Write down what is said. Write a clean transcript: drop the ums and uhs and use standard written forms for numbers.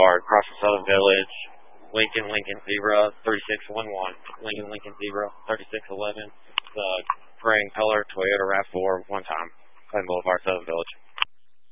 Boulevard, across from Southern Village. Lincoln Zebra, 3611. Lincoln Zebra, 3611. The gray and color Toyota RAV4, one time. Clinton Boulevard, Southern Village.